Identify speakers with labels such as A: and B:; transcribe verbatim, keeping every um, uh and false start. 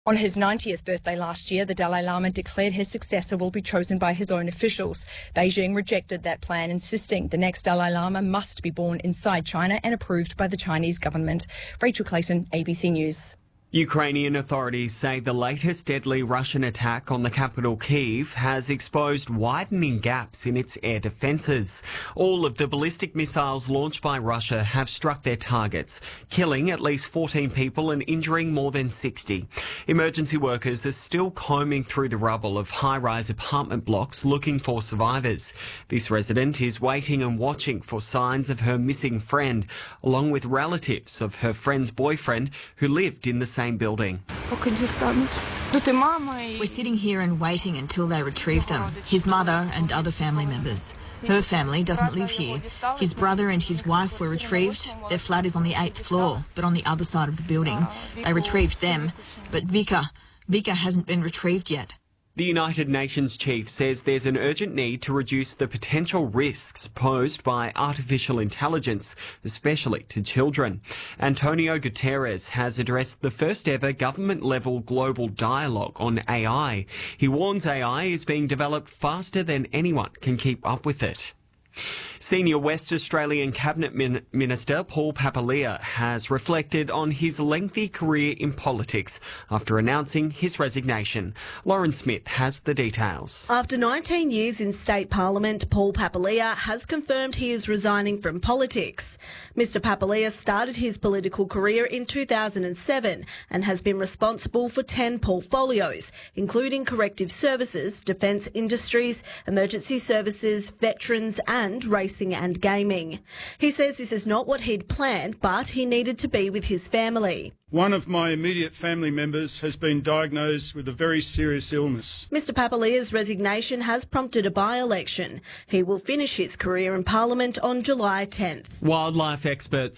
A: On his ninetieth birthday last year, the Dalai Lama declared his successor will be chosen by his own officials. Beijing rejected that plan, insisting the next Dalai Lama must be born inside China and approved by the Chinese government. Rachel Clayton, A B C News.
B: Ukrainian authorities say the latest deadly Russian attack on the capital Kyiv has exposed widening gaps in its air defences. All of the ballistic missiles launched by Russia have struck their targets, killing at least fourteen people and injuring more than sixty. Emergency workers are still combing through the rubble of high-rise apartment blocks looking for survivors. This resident is waiting and watching for signs of her missing friend, along with relatives of her friend's boyfriend who lived in the same building.
C: We're sitting here and waiting until they retrieve them, his mother and other family members. Her family doesn't live here. His brother and his wife were retrieved. Their flat is on the eighth floor, but on the other side of the building. They retrieved them, but Vika, Vika hasn't been retrieved yet.
B: The United Nations chief says there's an urgent need to reduce the potential risks posed by artificial intelligence, especially to children. Antonio Guterres has addressed the first ever government-level global dialogue on A I. He warns A I is being developed faster than anyone can keep up with it. Senior West Australian Cabinet Min- Minister Paul Papalia has reflected on his lengthy career in politics after announcing his resignation. Lauren Smith has the details.
D: After nineteen years in state parliament, Paul Papalia has confirmed he is resigning from politics. Mister Papalia started his political career in two thousand seven and has been responsible for ten portfolios, including corrective services, defence industries, emergency services, veterans and racing and gaming. He says this is not what he'd planned, but he needed to be with his family.
E: One of my immediate family members has been diagnosed with a very serious illness.
D: Mister Papalia's resignation has prompted a by-election. He will finish his career in Parliament on July tenth.
B: Wildlife experts